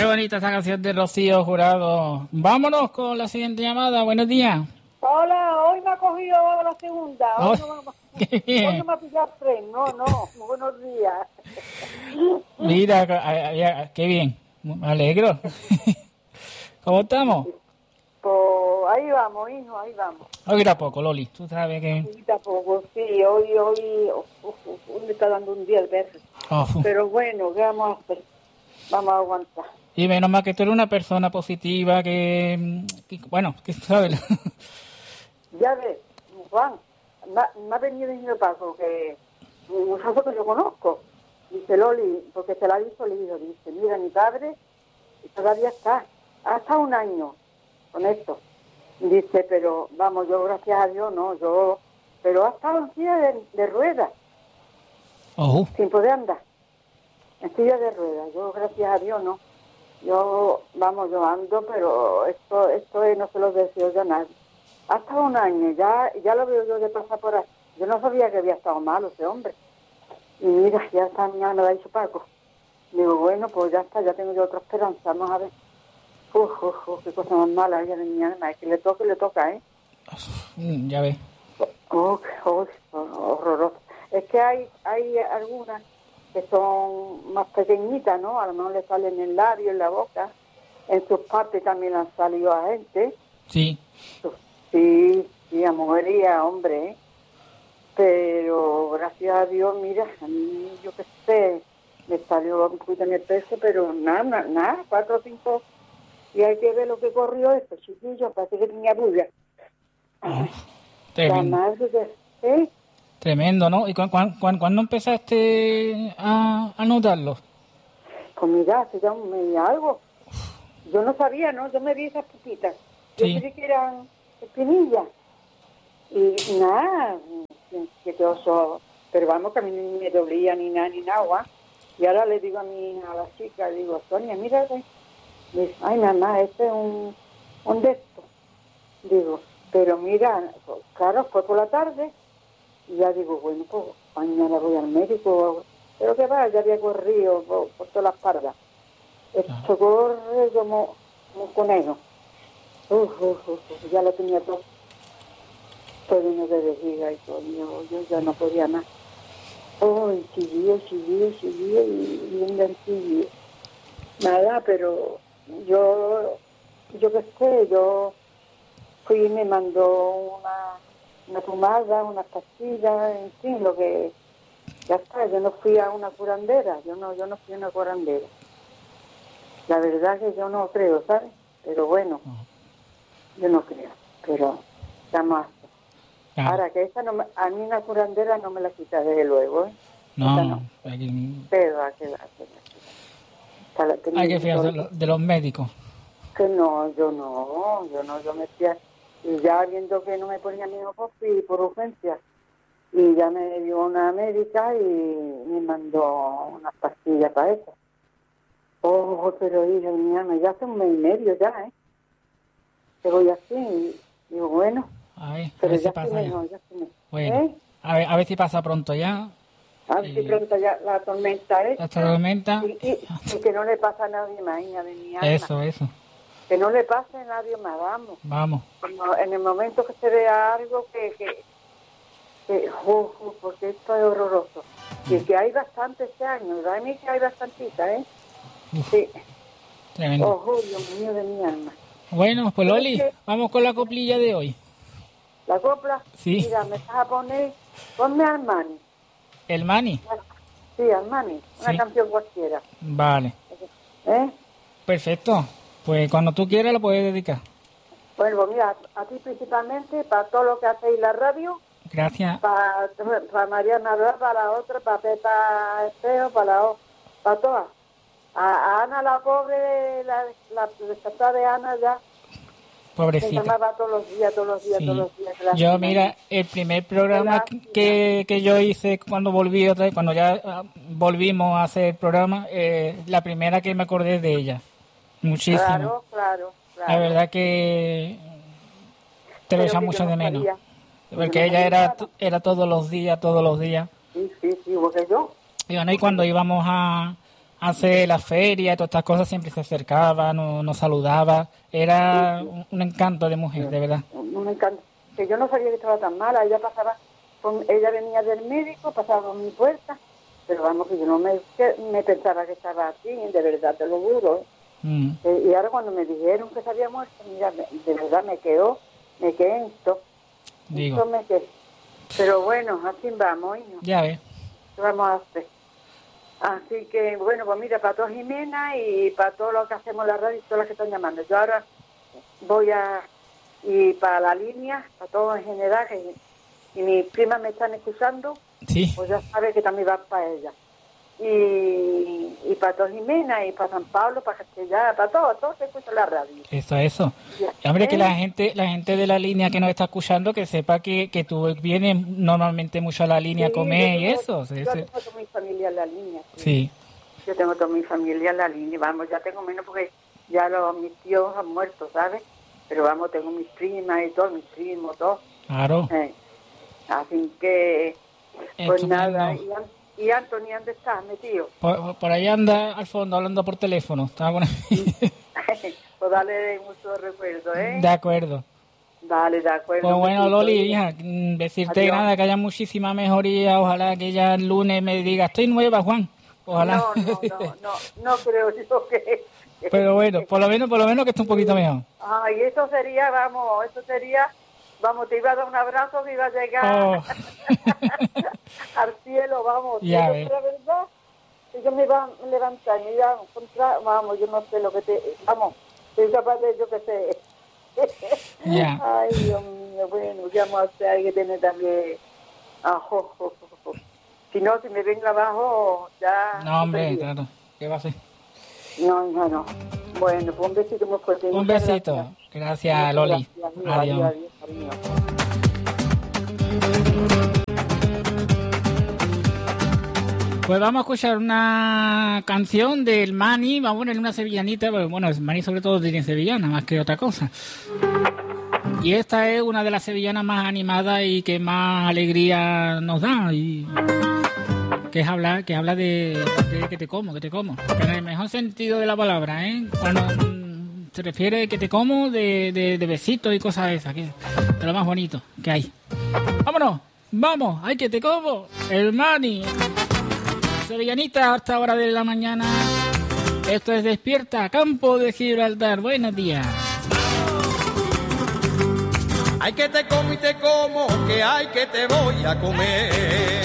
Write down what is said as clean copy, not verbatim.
Qué bonita esta canción de Rocío Jurado. Vámonos con la siguiente llamada. Buenos días. Hola, hoy me ha cogido la segunda. Hoy no Qué bien. hoy no me ha pillado tren. No. Buenos días. Mira, qué bien. Me alegro. ¿Cómo estamos? Pues ahí vamos, hijo, ahí vamos. Hoy era poco, Loli. Tú sabes que... Sí, tampoco, sí, hoy me está dando un día el verso. Oh, Pero bueno, ¿qué vamos a hacer? Vamos a aguantar. y menos mal que tú eres una persona positiva bueno, que sabes. Ya ves, Juan, me ha venido el Paco, que un muchacho que yo conozco. Dice Loli, porque se la ha visto leído, dice, mira, mi padre todavía está, ha estado un año con esto. Dice, pero vamos, yo gracias a Dios, no, pero ha estado en silla de ruedas, Oh, sin poder andar, en silla de ruedas. Yo gracias a Dios, no. Yo ando, pero esto no se lo deseo yo a nadie. Ha estado un año, ya lo veo yo de pasar por ahí. Yo no sabía que había estado malo ese hombre. Y mira, ya esta mañana me lo ha dicho Paco. Digo, bueno, pues ya está, ya tengo yo otra esperanza, vamos a ver. Qué cosa más mala ella de mi alma, es que le toca, ¿eh? ya ves. Horroroso. Es que hay algunas que son más pequeñitas, ¿no? A lo mejor le salen en el labio, en la boca. En sus partes también han salido a gente. Sí. Sí, a mujer y a hombre, ¿eh? Pero gracias a Dios, mira, a mí, yo qué sé, me salió un poquito en el peso, pero nada, 4 o 5, y hay que ver lo que corrió este chiquillo, parece que tenía bulla. Tremendo. La madre de... Tremendo, ¿no? ¿Y cuándo empezaste a notarlo? Pues mira, hace ya un mes y algo. Yo no sabía, ¿no? Yo me vi esas pupitas. Yo Sí. pensé que eran espinillas. Y nada, que oso. Pero vamos, que a mí ni me dolía ni nada. Y ahora le digo a la chica, le digo, Sonia, mírate. Dice, ay, mamá, este es un de estos. Digo, pero mira, claro, fue por la tarde. Y ya digo, bueno, pues mañana voy al médico. Pero que va, ya había corrido por todas las pardas. Esto corre como un conejo. Ya lo tenía todo lleno de vejiga y todo. Yo ya no podía más. Chillío y un gancillo. Nada, pero yo qué sé, yo fui y me mandó una pomada, unas pastillas, en fin, lo que... Ya está, yo no fui a una curandera, yo no fui a una curandera. La verdad que yo no creo, ¿sabes? Pero bueno, yo no creo, pero ya más. Claro. Ahora que a mí una curandera no me la quita desde luego, ¿eh? No. Pero Hay que fiarse de los médicos. Que no, yo me fía. Y ya viendo que no me ponía mi ojo, fui por urgencia. Y ya me dio una médica y me mandó unas pastillas para eso. Pero hija mía, ya hace un mes y medio ya, ¿eh? Que voy así y digo, bueno. Ay, a pero ver ya si pasa mejor, ya. ya estoy mejor. Bueno, a ver si pasa pronto ya. A ver si pronto ya la tormenta esta. La tormenta. Y que no le pasa a nadie más, hija de mi alma. Eso. Que no le pase a nadie más, vamos. Vamos. Como en el momento que se vea algo porque esto es horroroso. Y que hay bastante este año, a mí que hay bastantita, ¿eh? Sí. Tremendo. Dios mío de mi alma. Bueno, pues Loli, vamos con la coplilla de hoy. ¿La copla? Sí. Mira, me vas a poner, ponme Armani. ¿El Mani? Sí, Armani, una canción cualquiera. Vale. ¿Eh? Perfecto. Pues cuando tú quieras lo puedes dedicar. Bueno, mira, a ti principalmente, para todo lo que hacéis la radio. Gracias. Para Mariana, para la otra, para Pepa Espejo, para todas. A Ana, la pobre, la descartada de Ana ya. Pobrecita. Se llamaba todos los días. Yo, mira, el primer programa que yo hice cuando volví otra vez, cuando ya volvimos a hacer el programa, la primera que me acordé de ella. Muchísimo. Claro. La verdad que te lo echaba mucho de menos. Porque ella era todos los días. Sí, igual que yo. Y bueno, y cuando íbamos a hace la feria y todas estas cosas, siempre se acercaba, nos saludaba. Era un encanto de mujer, de verdad. Un encanto. Que yo no sabía que estaba tan mala. Ella venía del médico, pasaba por mi puerta, pero vamos, que yo no me pensaba que estaba así, de verdad, te lo juro. Y ahora cuando me dijeron que se había muerto, mira, de verdad me quedé en esto. Digo. Me quedé. Pero bueno, así vamos, hijo. Ya ves. ¿Qué vamos a hacer? Así que, bueno, pues mira, para toda Jimena y para todo lo que hacemos en la radio y todas las que están llamando. Yo ahora voy y para la línea, para todo en general, y mis primas me están escuchando, sí. Pues ya sabe que también va para ella. Y para toda Jimena, y para San Pablo, para Castellana, para todos se escucha la radio. Eso. Y, hombre, que la gente de la línea que nos está escuchando, que sepa que tú vienes normalmente mucho a la línea a comer y eso. Yo tengo toda mi familia en la línea. Sí. Yo tengo toda mi familia en la línea, vamos, ya tengo menos porque ya mis tíos han muerto, ¿sabes? Pero vamos, tengo mis primas y todos, mis primos, todos. Claro. Así que, pues nada, ¿y Anthony dónde estás metido? Por ahí anda al fondo hablando por teléfono. Estaba con... Pues dale mucho recuerdo, ¿eh? De acuerdo. Dale, de acuerdo. Pues bueno, Loli, hija, decirte nada, que haya muchísima mejoría. Ojalá que ya el lunes me diga, estoy nueva, Juan. Ojalá. No creo yo que... Pero bueno, por lo menos que esté un poquito mejor. Ay, eso sería, vamos, te iba a dar un abrazo que iba a llegar al cielo, vamos. Ya ves. La verdad, si yo me iba a levantar y me iba a encontrar, vamos, yo no sé lo que soy capaz de, yo qué sé. Ya. Ay, Dios mío, bueno, ya vamos a hacer, hay que tener también, Si me vengo abajo, ya... No, hombre, claro, ¿qué va a hacer? No. Bueno, pues un besito muy fuerte. Un besito. Gracias, Loli. Adiós. Pues vamos a escuchar una canción del Mani. Vamos a poner una sevillanita. Bueno, el Mani sobre todo tiene sevillana, más que otra cosa. Y esta es una de las sevillanas más animadas y que más alegría nos da. Y que habla de que te como. En el mejor sentido de la palabra, ¿eh? Cuando se refiere que te como de besitos y cosas de esas, que de lo más bonito que hay. ¡Vámonos! ¡Vamos! ¡Ay, que te como! El Mani. Sevillanita a esta hora de la mañana. Esto es Despierta, Campo de Gibraltar. Buenos días. Ay, que te como y te como, que ay, que te voy a comer.